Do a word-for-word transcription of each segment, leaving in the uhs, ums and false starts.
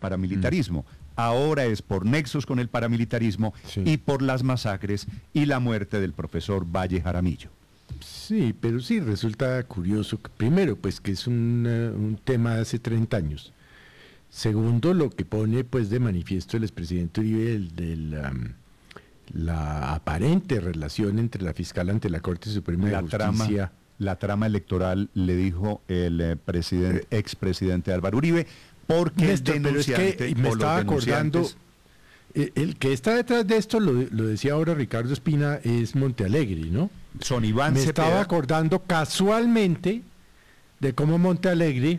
paramilitarismo. Mm. Ahora es por nexos con el paramilitarismo, sí, y por las masacres y la muerte del profesor Valle Jaramillo. Sí, pero sí resulta curioso, que, primero, pues que es un, uh, un tema de hace treinta años. Segundo, lo que pone pues de manifiesto el expresidente Uribe, el de la, la aparente relación entre la fiscal ante la Corte Suprema la de Justicia. Trama, la trama electoral, le dijo el eh, presidente, eh, expresidente Álvaro Uribe, porque Néstor, el denunciante, pero es que me estaba acordando, el, el que está detrás de esto, lo, lo decía ahora Ricardo Espina, es Montealegre, ¿no? Son Iván Me Cepeda. Estaba acordando casualmente de cómo Montealegre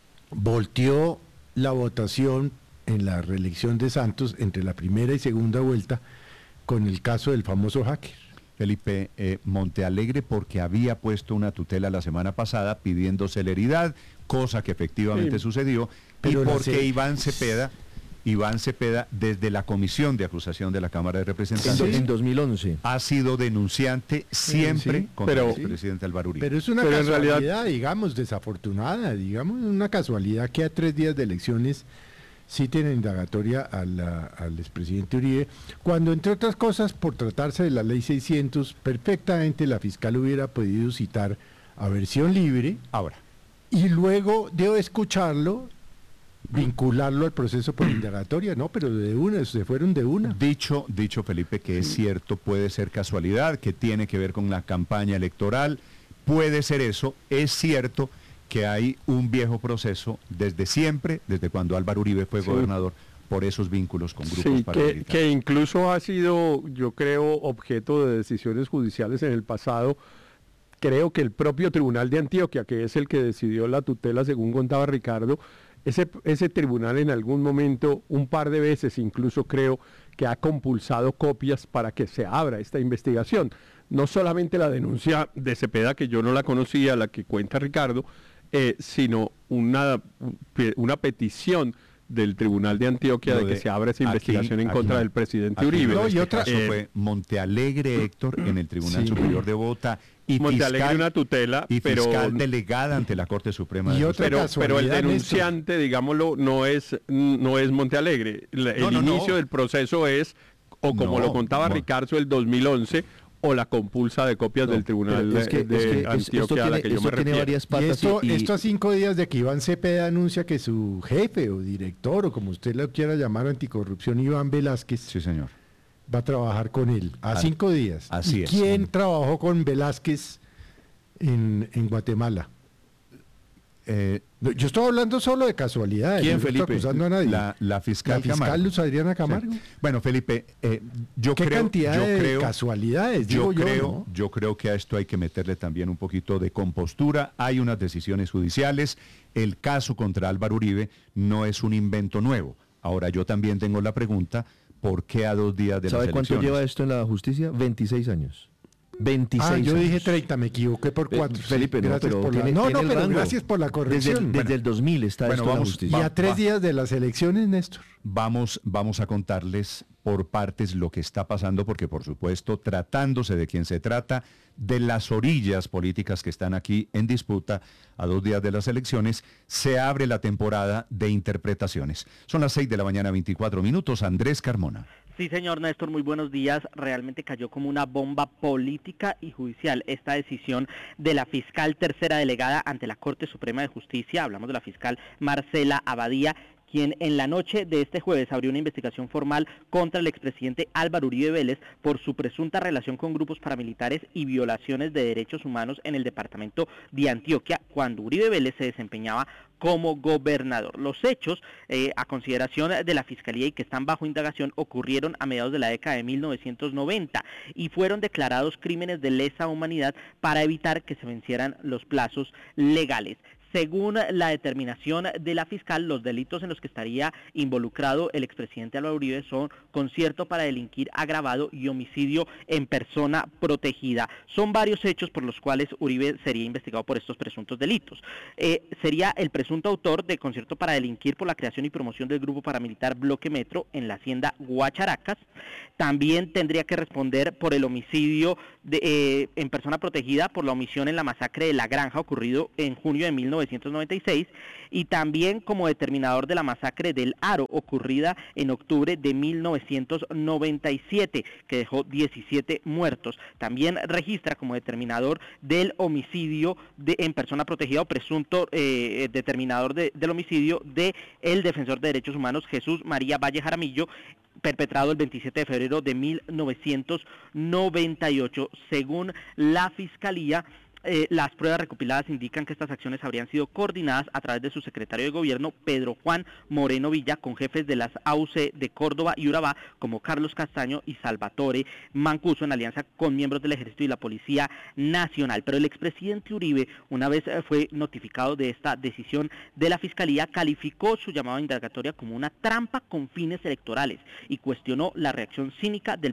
volteó la votación en la reelección de Santos entre la primera y segunda vuelta con el caso del famoso hacker. Felipe, eh, Montealegre porque había puesto una tutela la semana pasada pidiendo celeridad, cosa que efectivamente sí sucedió, pero y porque se... Iván Cepeda, Iván Cepeda, desde la Comisión de Acusación de la Cámara de Representantes, sí, en dos mil once, ha sido denunciante siempre sí, contra pero, el expresidente Álvaro Uribe. Pero es una pero casualidad, en realidad, digamos, desafortunada, digamos, una casualidad que a tres días de elecciones sí tiene indagatoria a la, al expresidente Uribe, cuando entre otras cosas, por tratarse de la ley seiscientos, perfectamente la fiscal hubiera podido citar a versión libre, ahora, y luego de escucharlo, vincularlo al proceso por indagatoria, no, pero de una, se fueron de una. Dicho, dicho Felipe, que es cierto, puede ser casualidad, que tiene que ver con la campaña electoral, puede ser eso, es cierto que hay un viejo proceso desde siempre, desde cuando Álvaro Uribe fue sí gobernador, por esos vínculos con grupos sí, paramilitares. Que, que incluso ha sido, yo creo, objeto de decisiones judiciales en el pasado. Creo que el propio Tribunal de Antioquia, que es el que decidió la tutela, según contaba Ricardo, ese, ese tribunal en algún momento, un par de veces incluso creo que ha compulsado copias para que se abra esta investigación. No solamente la denuncia de Cepeda, que yo no la conocía, la que cuenta Ricardo, eh, sino una, una petición del Tribunal de Antioquia de, de que se abra esa investigación aquí, en contra aquí, del presidente aquí, Uribe. No, y otra caso eh, fue Montealegre, Héctor, en el Tribunal sí. Superior de Bogotá, y Montealegre fiscal, una tutela, y pero, fiscal delegada ante la Corte Suprema de Justicia. Pero, pero el denunciante, esto. digámoslo, no es no es Montealegre. El no, no, inicio no. del proceso es, o como no, lo contaba no. Ricardo, el dos mil once, o la compulsa de copias no, del Tribunal de, que, de es que Antioquia tiene, a la que yo me refiero. Varias patas y esto, y, y... esto a cinco días de que Iván Cepeda anuncia que su jefe o director, o como usted lo quiera llamar, anticorrupción, Iván Velázquez, sí, señor, va a trabajar con él a ah, cinco días. Así ¿Y es. quién sí. trabajó con Velázquez en, en Guatemala? Eh, yo estoy hablando solo de casualidad. ¿Quién, no Felipe? estoy acusando a nadie. La, la fiscal, la fiscal Luz Adriana Camargo. Sí. Bueno, Felipe, eh, yo ¿Qué creo, cantidad yo de creo, casualidades? Yo digo creo, yo, ¿no? yo creo que a esto hay que meterle también un poquito de compostura. Hay unas decisiones judiciales. El caso contra Álvaro Uribe no es un invento nuevo. Ahora yo también tengo la pregunta: ¿por qué a dos días de las elecciones? ¿Sabe cuánto lleva esto en la justicia? veintiséis años. veintiséis ah, yo años. dije treinta, me equivoqué por cuatro. Felipe, sí, no, pero por tiene, la... no, tiene no, pero rango. Gracias por la corrección. Desde, bueno, desde el dos mil está bueno, esto vamos, en la justicia. Y va, a tres va. días de las elecciones, Néstor. Vamos, vamos a contarles por partes lo que está pasando, porque por supuesto, tratándose de quien se trata, de las orillas políticas que están aquí en disputa a dos días de las elecciones, se abre la temporada de interpretaciones. Son las seis de la mañana, veinticuatro minutos. Andrés Carmona. Sí, señor Néstor, muy buenos días. Realmente cayó como una bomba política y judicial esta decisión de la fiscal tercera delegada ante la Corte Suprema de Justicia. Hablamos de la fiscal Marcela Abadía, quien en la noche de este jueves abrió una investigación formal contra el expresidente Álvaro Uribe Vélez por su presunta relación con grupos paramilitares y violaciones de derechos humanos en el departamento de Antioquia, cuando Uribe Vélez se desempeñaba como gobernador. Los hechos, eh, a consideración de la Fiscalía y que están bajo indagación, ocurrieron a mediados de la década de mil novecientos noventa y fueron declarados crímenes de lesa humanidad para evitar que se vencieran los plazos legales. Según la determinación de la fiscal, los delitos en los que estaría involucrado el expresidente Álvaro Uribe son concierto para delinquir agravado y homicidio en persona protegida. Son varios hechos por los cuales Uribe sería investigado por estos presuntos delitos. Eh, sería el presunto autor de concierto para delinquir por la creación y promoción del grupo paramilitar Bloque Metro en la hacienda Guacharacas. También tendría que responder por el homicidio de, eh, en persona protegida por la omisión en la masacre de La Granja ocurrido en junio de mil novecientos noventa y seis y también como determinador de la masacre del Aro ocurrida en octubre de mil novecientos noventa y siete que dejó diecisiete muertos. También registra como determinador del homicidio de, en persona protegida o presunto eh, determinador de, del homicidio de el defensor de derechos humanos Jesús María Valle Jaramillo, perpetrado el veintisiete de febrero de mil novecientos noventa y ocho. Según la Fiscalía, Eh, las pruebas recopiladas indican que estas acciones habrían sido coordinadas a través de su secretario de gobierno, Pedro Juan Moreno Villa, con jefes de las A U C de Córdoba y Urabá, como Carlos Castaño y Salvatore Mancuso, en alianza con miembros del Ejército y la Policía Nacional. Pero el expresidente Uribe, una vez fue notificado de esta decisión de la Fiscalía, calificó su llamado a indagatoria como una trampa con fines electorales y cuestionó la reacción cínica del